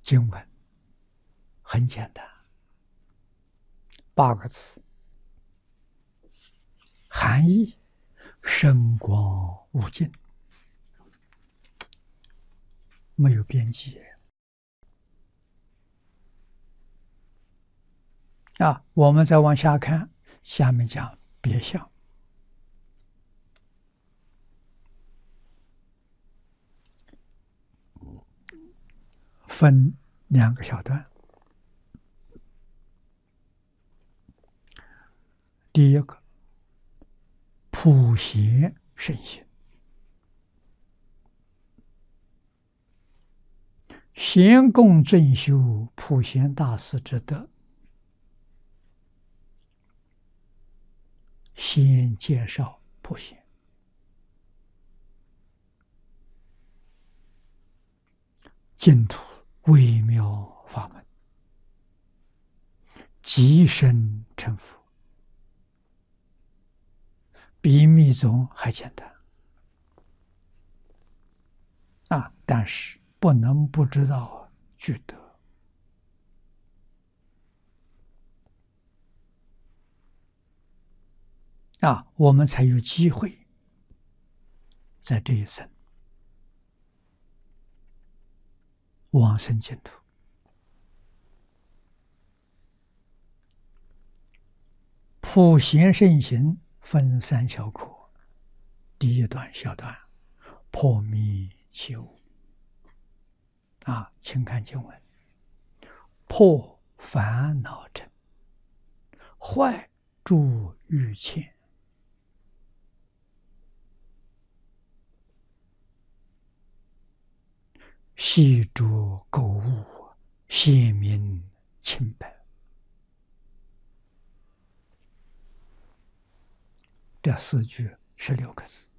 经文很简单，8个字，含义深广无尽，没有边界啊！我们再往下看，下面讲别相。分2个小段。第一个，普贤圣行。贤供正修普贤大师之德，先介绍普贤。净土微妙法门，即生成佛，比密宗还简单啊！但是不能不知道具德啊，我们才有机会在这一生往生净土。普贤圣行分3小课，第一段小段，破迷起悟啊，请看经文：破烦恼尘，坏诸欲牵，悉诸垢物，显明清白。这4句16个字。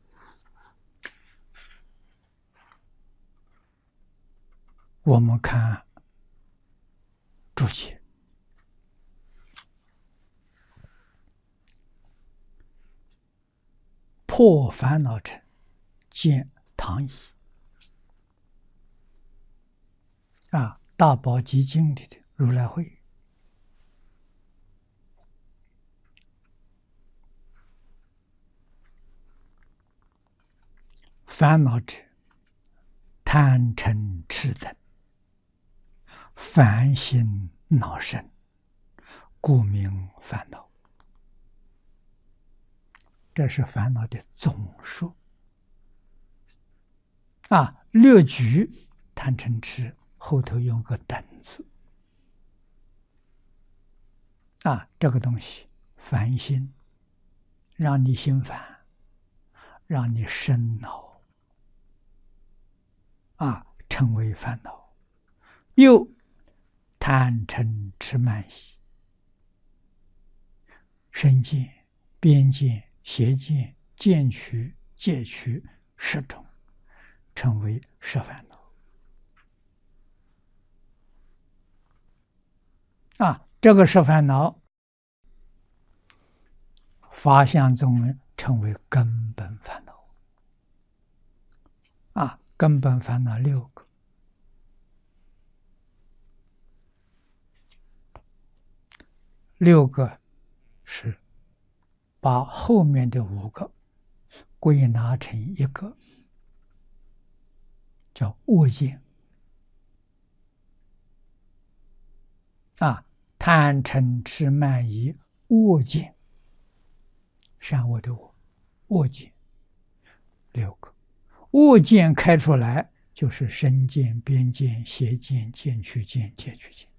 我们看注解，破烦恼尘，见唐译啊，大宝积经里的如来会。烦恼者，贪嗔痴等，烦心恼生，故名烦恼。这是烦恼的总数啊！略举贪嗔痴，后头用个等字啊，这个东西烦心，让你心烦，让你生恼啊，成为烦恼。又贪嗔痴慢疑，身见、边见、邪见、见取、戒取10种，成为10烦恼啊！这个10烦恼，法相中称为根本烦恼啊！根本烦恼6个。6个是把后面的5个归纳成一个，叫恶见啊，贪嗔痴慢疑恶见，善恶的恶，恶见6个。恶见开出来就是身见、边见、邪见、见取见、戒取见。